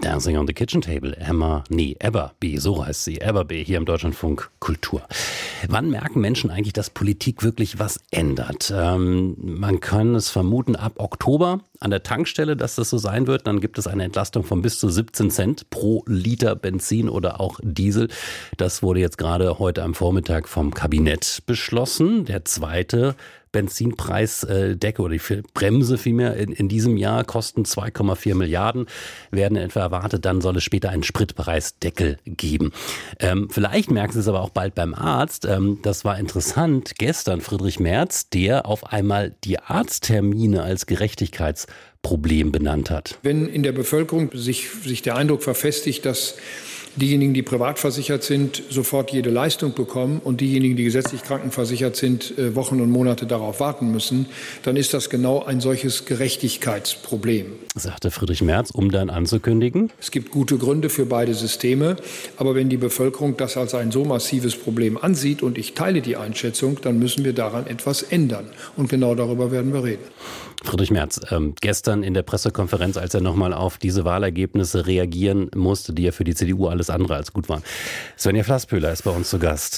Dancing on the Kitchen Table, Ebba B., so heißt sie, Ebba B., hier im Deutschlandfunk Kultur. Wann merken Menschen eigentlich, dass Politik wirklich was ändert? Man kann es vermuten ab Oktober an der Tankstelle, dass das so sein wird. Dann gibt es eine Entlastung von bis zu 17 Cent pro Liter Benzin oder auch Diesel. Das wurde jetzt gerade heute am Vormittag vom Kabinett beschlossen. Der zweite Benzinpreisdecke oder die Bremse vielmehr in diesem Jahr kosten 2,4 Milliarden, werden etwa erwartet. Dann soll es später einen Spritpreisdeckel geben. Vielleicht merken Sie es aber auch bald beim Arzt. Das war interessant. Gestern Friedrich Merz, der auf einmal die Arzttermine als Gerechtigkeitsproblem benannt hat. Wenn in der Bevölkerung sich der Eindruck verfestigt, dass diejenigen, die privat versichert sind, sofort jede Leistung bekommen und diejenigen, die gesetzlich krankenversichert sind, Wochen und Monate darauf warten müssen, dann ist das genau ein solches Gerechtigkeitsproblem. Sagte Friedrich Merz, um dann anzukündigen: Es gibt gute Gründe für beide Systeme, aber wenn die Bevölkerung das als ein so massives Problem ansieht, und ich teile die Einschätzung, dann müssen wir daran etwas ändern. Und genau darüber werden wir reden. Friedrich Merz, gestern in der Pressekonferenz, als er nochmal auf diese Wahlergebnisse reagieren musste, die ja für die CDU alles andere als gut waren. Svenja Flasspöhler ist bei uns zu Gast.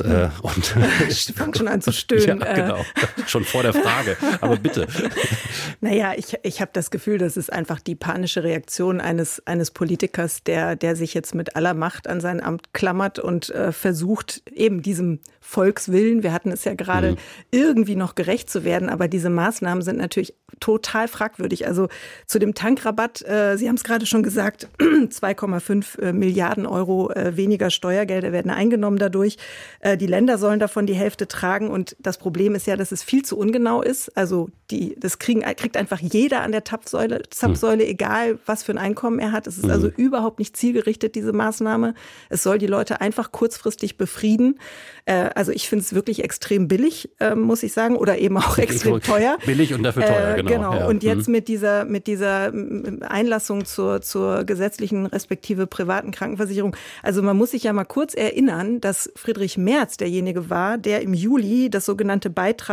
Ich fange schon an zu stöhnen. Ja, genau. Schon vor der Frage. Aber bitte. Naja, ich habe das Gefühl, das ist einfach die panische Reaktion eines Politikers, der sich jetzt mit aller Macht an sein Amt klammert und versucht, eben diesem Volkswillen, wir hatten es ja gerade, irgendwie noch gerecht zu werden. Aber diese Maßnahmen sind natürlich total fragwürdig. Also zu dem Tankrabatt, Sie haben es gerade schon gesagt, 2,5 Milliarden Euro weniger Steuergelder werden eingenommen dadurch. Die Länder sollen davon die Hälfte tragen. Und das Problem ist ja, dass es viel zu ungenau ist. Also das kriegt einfach jeder an der Zapfsäule, egal was für ein Einkommen er hat. Es ist also überhaupt nicht zielgerichtet, diese Maßnahme. Es soll die Leute einfach kurzfristig befrieden. Also ich finde es wirklich extrem billig, muss ich sagen, oder eben auch extrem teuer. Billig und dafür teuer, genau. Ja. Und jetzt mit dieser Einlassung zur gesetzlichen respektive privaten Krankenversicherung. Also man muss sich ja mal kurz erinnern, dass Friedrich Merz derjenige war, der im Juli das sogenannte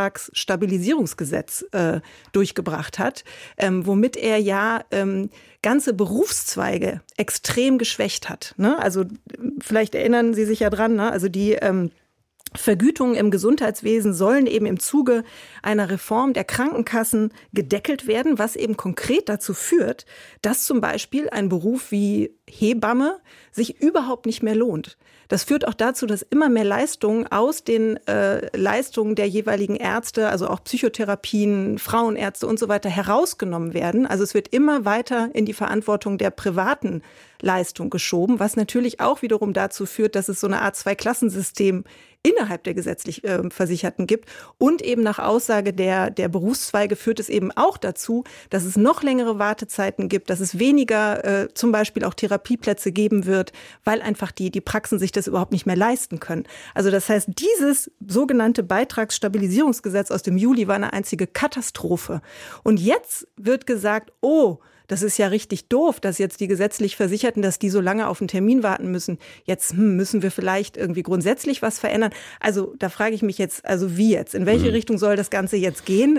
Beitragsstabilisierungsgesetz durchgebracht hat, womit er ja ganze Berufszweige extrem geschwächt hat. Ne? Also vielleicht erinnern Sie sich ja dran, ne? Also die Vergütungen im Gesundheitswesen sollen eben im Zuge einer Reform der Krankenkassen gedeckelt werden, was eben konkret dazu führt, dass zum Beispiel ein Beruf wie Hebamme sich überhaupt nicht mehr lohnt. Das führt auch dazu, dass immer mehr Leistungen aus den Leistungen der jeweiligen Ärzte, also auch Psychotherapien, Frauenärzte und so weiter, herausgenommen werden. Also es wird immer weiter in die Verantwortung der privaten Leistung geschoben, was natürlich auch wiederum dazu führt, dass es so eine Art Zweiklassensystem innerhalb der gesetzlich Versicherten gibt. Und eben nach Aussage der Berufszweige führt es eben auch dazu, dass es noch längere Wartezeiten gibt, dass es weniger zum Beispiel auch Therapieplätze geben wird, weil einfach die Praxen sich das überhaupt nicht mehr leisten können. Also das heißt, dieses sogenannte Beitragsstabilisierungsgesetz aus dem Juli war eine einzige Katastrophe. Und jetzt wird gesagt, das ist ja richtig doof, dass jetzt die gesetzlich Versicherten, dass die so lange auf einen Termin warten müssen. Jetzt müssen wir vielleicht irgendwie grundsätzlich was verändern. Also da frage ich mich jetzt, also wie jetzt? In welche Richtung soll das Ganze jetzt gehen?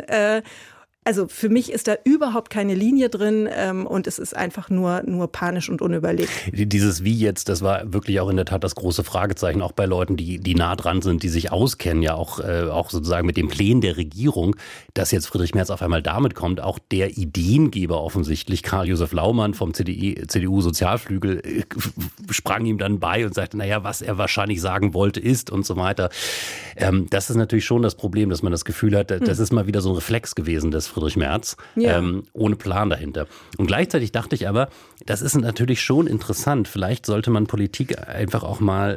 Also für mich ist da überhaupt keine Linie drin und es ist einfach nur panisch und unüberlegt. Dieses Wie jetzt, das war wirklich auch in der Tat das große Fragezeichen, auch bei Leuten, die nah dran sind, die sich auskennen, ja auch sozusagen mit den Plänen der Regierung, dass jetzt Friedrich Merz auf einmal damit kommt, auch der Ideengeber offensichtlich, Karl-Josef Laumann vom CDU-Sozialflügel, sprang ihm dann bei und sagte, naja, was er wahrscheinlich sagen wollte ist und so weiter. Das ist natürlich schon das Problem, dass man das Gefühl hat, das ist mal wieder so ein Reflex gewesen des Friedrich Merz, ohne Plan dahinter. Und gleichzeitig dachte ich aber, das ist natürlich schon interessant. Vielleicht sollte man Politik einfach auch mal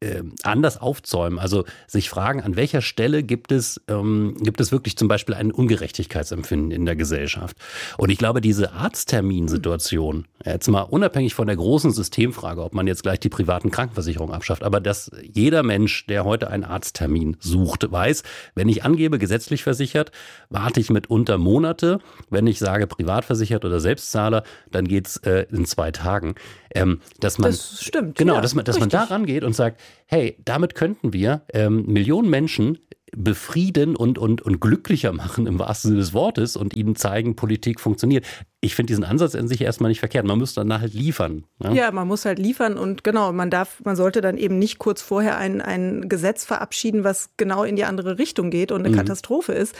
anders aufzäumen. Also sich fragen, an welcher Stelle gibt es wirklich zum Beispiel ein Ungerechtigkeitsempfinden in der Gesellschaft. Und ich glaube, diese Arztterminsituation, jetzt mal unabhängig von der großen Systemfrage, ob man jetzt gleich die privaten Krankenversicherungen abschafft, aber dass jeder Mensch, der heute einen Arzttermin sucht, weiß, wenn ich angebe, gesetzlich versichert, warte ich mitunter Monate. Wenn ich sage, privat versichert oder Selbstzahler, dann geht's in 2 Tagen. Das stimmt. Genau, ja, dass man da rangeht und sagt, hey, damit könnten wir Millionen Menschen befrieden und glücklicher machen im wahrsten Sinne des Wortes und ihnen zeigen, Politik funktioniert. Ich finde diesen Ansatz in sich erstmal nicht verkehrt. Man muss dann halt liefern. Ne? Ja, man muss halt liefern und genau, man sollte dann eben nicht kurz vorher ein Gesetz verabschieden, was genau in die andere Richtung geht und eine Katastrophe ist.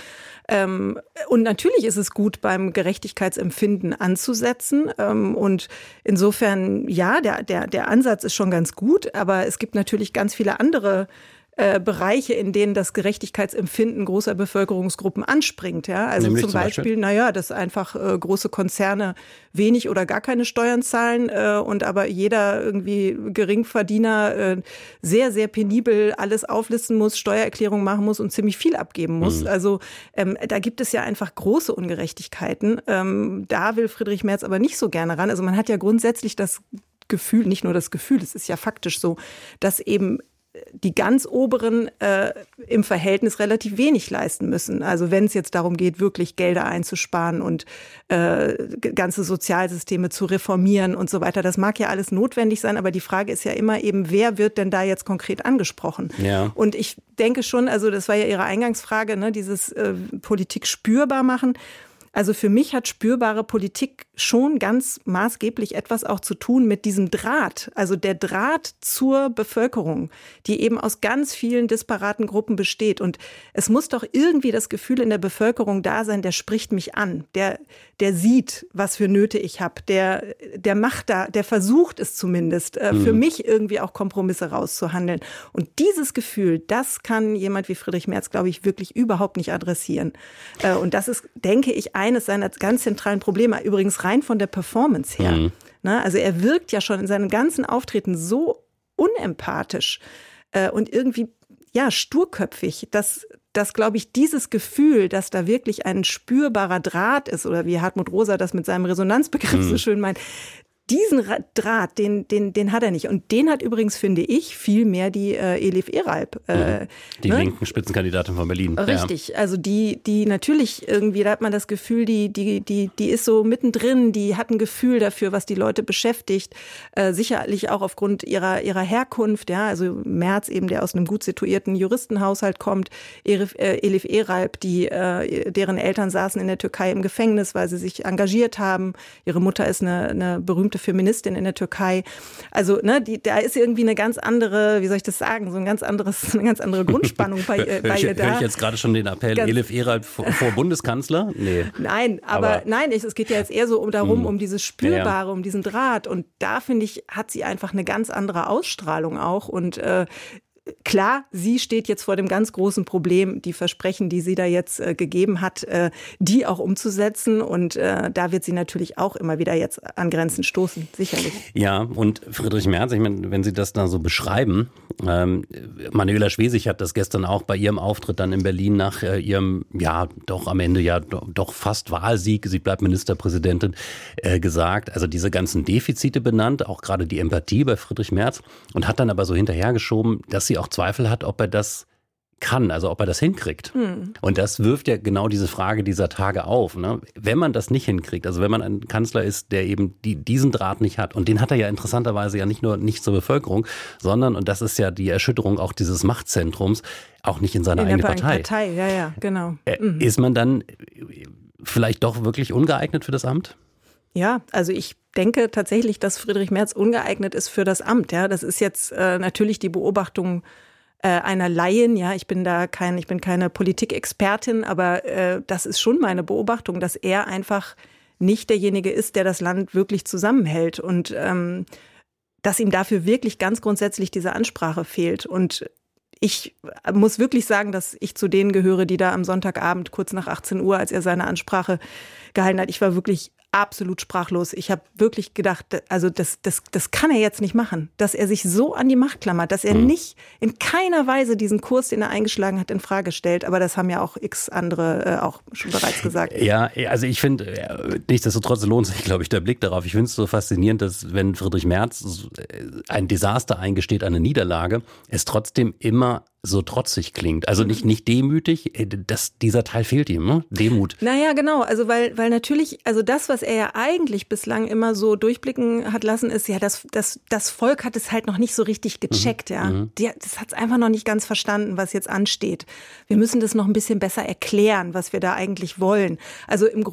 Und natürlich ist es gut, beim Gerechtigkeitsempfinden anzusetzen. Und insofern, ja, der Ansatz ist schon ganz gut, aber es gibt natürlich ganz viele andere Bereiche, in denen das Gerechtigkeitsempfinden großer Bevölkerungsgruppen anspringt. Ja? Also nämlich zum Beispiel, dass einfach große Konzerne wenig oder gar keine Steuern zahlen und aber jeder irgendwie Geringverdiener sehr, sehr penibel alles auflisten muss, Steuererklärung machen muss und ziemlich viel abgeben muss. Also da gibt es ja einfach große Ungerechtigkeiten. Da will Friedrich Merz aber nicht so gerne ran. Also man hat ja grundsätzlich das Gefühl, nicht nur das Gefühl, es ist ja faktisch so, dass eben die ganz Oberen im Verhältnis relativ wenig leisten müssen. Also wenn es jetzt darum geht, wirklich Gelder einzusparen und ganze Sozialsysteme zu reformieren und so weiter. Das mag ja alles notwendig sein, aber die Frage ist ja immer eben, wer wird denn da jetzt konkret angesprochen? Ja. Und ich denke schon, also das war ja Ihre Eingangsfrage, ne, dieses Politik spürbar machen. Also für mich hat spürbare Politik schon ganz maßgeblich etwas auch zu tun mit diesem Draht, also der Draht zur Bevölkerung, die eben aus ganz vielen disparaten Gruppen besteht. Und es muss doch irgendwie das Gefühl in der Bevölkerung da sein, der spricht mich an, der sieht, was für Nöte ich habe, der macht da, der versucht es zumindest, für mich irgendwie auch Kompromisse rauszuhandeln. Und dieses Gefühl, das kann jemand wie Friedrich Merz, glaube ich, wirklich überhaupt nicht adressieren. Und das ist, denke ich, eines seiner ganz zentralen Probleme, übrigens rein von der Performance her. Also er wirkt ja schon in seinem ganzen Auftreten so unempathisch und irgendwie sturköpfig, dass glaube ich, dieses Gefühl, dass da wirklich ein spürbarer Draht ist, oder wie Hartmut Rosa das mit seinem Resonanzbegriff so schön meint, diesen Draht, den hat er nicht. Und den hat übrigens, finde ich, viel mehr die Elif Eralp. Die linken Spitzenkandidatin von Berlin. Richtig, ja. Also die natürlich irgendwie, da hat man das Gefühl, die ist so mittendrin, die hat ein Gefühl dafür, was die Leute beschäftigt. Sicherlich auch aufgrund ihrer Herkunft, ja, also Merz eben, der aus einem gut situierten Juristenhaushalt kommt, Elif Eralp, deren Eltern saßen in der Türkei im Gefängnis, weil sie sich engagiert haben. Ihre Mutter ist eine berühmte Feministin in der Türkei. Also da ist irgendwie eine ganz andere, wie soll ich das sagen, eine ganz andere Grundspannung bei ihr da. Höre ich jetzt gerade schon den Appell, Elif Eralp vor Bundeskanzler? Nee. Nein, aber es geht ja jetzt eher so um dieses Spürbare, um diesen Draht. Und da, finde ich, hat sie einfach eine ganz andere Ausstrahlung auch. Und klar, sie steht jetzt vor dem ganz großen Problem, die Versprechen, die sie da jetzt gegeben hat, die auch umzusetzen. Und da wird sie natürlich auch immer wieder jetzt an Grenzen stoßen, sicherlich. Ja, und Friedrich Merz, ich meine, wenn Sie das da so beschreiben, Manuela Schwesig hat das gestern auch bei ihrem Auftritt dann in Berlin nach ihrem, doch am Ende doch fast Wahlsieg, sie bleibt Ministerpräsidentin, gesagt, also diese ganzen Defizite benannt, auch gerade die Empathie bei Friedrich Merz, und hat dann aber so hinterhergeschoben, dass sie auch Zweifel hat, ob er das kann, also ob er das hinkriegt. Und das wirft ja genau diese Frage dieser Tage auf. Ne? Wenn man das nicht hinkriegt, also wenn man ein Kanzler ist, der eben diesen Draht nicht hat, und den hat er ja interessanterweise ja nicht nur nicht zur Bevölkerung, sondern, und das ist ja die Erschütterung auch dieses Machtzentrums, auch nicht in seiner eigenen Partei. Ja, genau. Ist man dann vielleicht doch wirklich ungeeignet für das Amt? Ja, also ich denke tatsächlich, dass Friedrich Merz ungeeignet ist für das Amt. Ja, das ist jetzt natürlich die Beobachtung einer Laien. Ja, ich bin keine Politikexpertin, aber das ist schon meine Beobachtung, dass er einfach nicht derjenige ist, der das Land wirklich zusammenhält und dass ihm dafür wirklich ganz grundsätzlich diese Ansprache fehlt. Und ich muss wirklich sagen, dass ich zu denen gehöre, die da am Sonntagabend kurz nach 18 Uhr, als er seine Ansprache gehalten hat, ich war wirklich absolut sprachlos. Ich habe wirklich gedacht, also das kann er jetzt nicht machen, dass er sich so an die Macht klammert, dass er nicht in keiner Weise diesen Kurs, den er eingeschlagen hat, in Frage stellt. Aber das haben ja auch x andere auch schon bereits gesagt. Ja, also ich finde, nichtsdestotrotz lohnt sich, glaube ich, der Blick darauf. Ich finde es so faszinierend, dass wenn Friedrich Merz ein Desaster eingesteht, eine Niederlage, es trotzdem immer so trotzig klingt. Also nicht demütig, dieser Teil fehlt ihm, ne? Demut. Naja, genau. Also weil natürlich, also das, was er ja eigentlich bislang immer so durchblicken hat lassen, ist ja, das Volk hat es halt noch nicht so richtig gecheckt, ja. Das hat es einfach noch nicht ganz verstanden, was jetzt ansteht. Wir müssen das noch ein bisschen besser erklären, was wir da eigentlich wollen. Also im